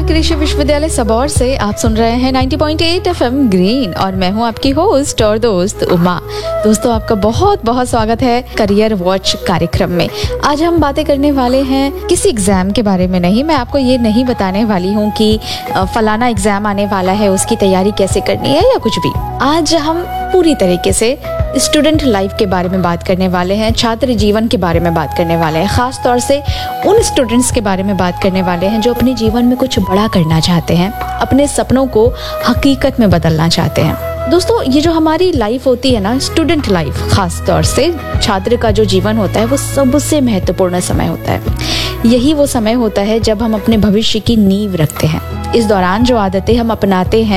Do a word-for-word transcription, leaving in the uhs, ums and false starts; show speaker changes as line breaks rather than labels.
नमस्कार, कृषि विश्वविद्यालय सबौर से आप सुन रहे हैं नब्बे पॉइंट आठ एफएम ग्रीन और मैं हूं आपकी होस्ट और दोस्त उमा। दोस्तों, आपका बहुत बहुत स्वागत है करियर वॉच कार्यक्रम में। आज हम बातें करने वाले हैं किसी एग्जाम के बारे में नहीं। मैं आपको ये नहीं बताने वाली हूँ कि फलाना एग्जाम आने वाला है, उसकी तैयारी कैसे करनी है या कुछ भी। आज हम पूरी तरीके से स्टूडेंट लाइफ के बारे में बात करने वाले हैं, छात्र जीवन के बारे में बात करने वाले हैं। खास तौर से उन स्टूडेंट्स के बारे में बात करने वाले हैं जो अपने जीवन में कुछ बड़ा करना चाहते हैं, अपने सपनों को हकीकत में बदलना चाहते हैं। दोस्तों, ये जो हमारी लाइफ होती है ना, स्टूडेंट लाइफ, खास तौर से छात्र का जो जीवन होता है, वो सबसे महत्वपूर्ण समय होता है। यही वो समय होता है जब हम अपने भविष्य की नींव रखते हैं। इस दौरान जो आदतें हम अपनाते हैं